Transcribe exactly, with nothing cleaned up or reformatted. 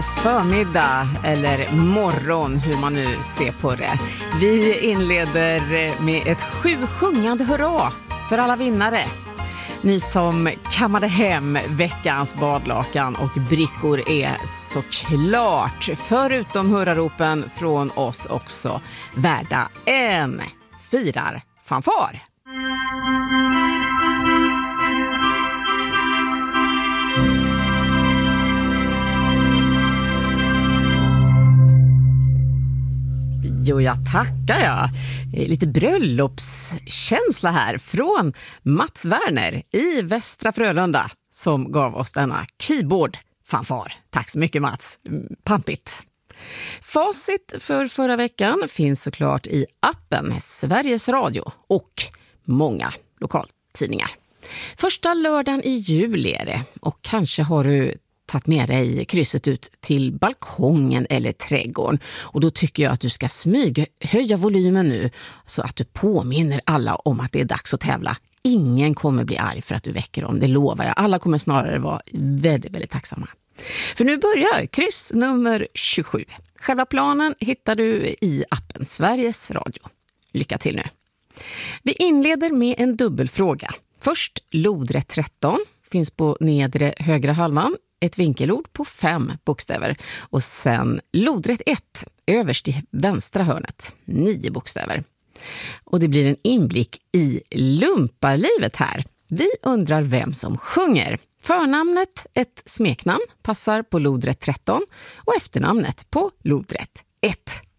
förmiddag eller morgon, hur man nu ser på det. Vi inleder med ett sju sjungande hurra för alla vinnare. Ni som kammade hem veckans badlakan och brickor är såklart, förutom hurraropen från oss, också värda en firar fanfar. Jo, jag tackar jag. Lite bröllopskänsla här från Mats Werner i Västra Frölunda som gav oss denna keyboard-fanfar. Tack så mycket, Mats. Pampigt. Facit för förra veckan finns såklart i appen Sveriges Radio och många lokaltidningar. Första lördagen i juli är det, och kanske har du tagit med dig krysset ut till balkongen eller trädgården. Och då tycker jag att du ska smyga, höja volymen nu så att du påminner alla om att det är dags att tävla. Ingen kommer bli arg för att du väcker dem, det lovar jag. Alla kommer snarare vara väldigt, väldigt tacksamma. För nu börjar kryss nummer tjugosju. Själva planen hittar du i appen Sveriges Radio. Lycka till nu. Vi inleder med en dubbelfråga. Först lodrätt tretton, finns på nedre högra halvan. Ett vinkelord på fem bokstäver. Och sen lodrätt ett, överst i vänstra hörnet, nio bokstäver. Och det blir en inblick i lumparlivet här. Vi undrar vem som sjunger. Förnamnet, ett smeknamn, passar på lodrätt tretton och efternamnet på lodrätt ett.